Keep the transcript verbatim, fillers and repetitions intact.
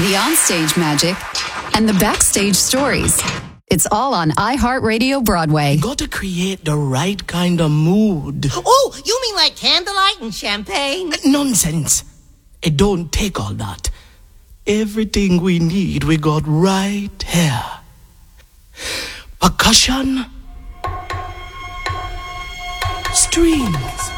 the onstage magic, and the backstage stories. It's all on iHeartRadio Broadway. Got to create the right kind of mood. Oh, you mean like candlelight and champagne? Nonsense. It don't take all that. Everything we need, we got right here. Percussion, strings,